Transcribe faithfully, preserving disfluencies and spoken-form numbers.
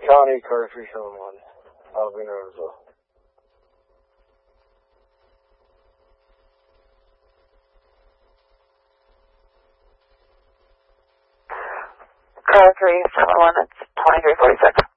County, Carter three seven one, Alvin, Arizona. Carter three seven one, it's twenty-three forty-six.